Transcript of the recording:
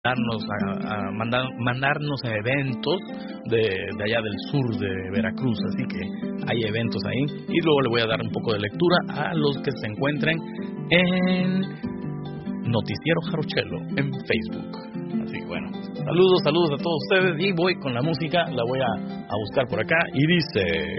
mandarnos a eventos de allá del sur de Veracruz, así que hay eventos ahí, y luego le voy a dar un poco de lectura a los que se encuentren en Noticiero Jarochelo en Facebook. Así que bueno, saludos a todos ustedes, y voy con la música, la voy a buscar por acá, y dice...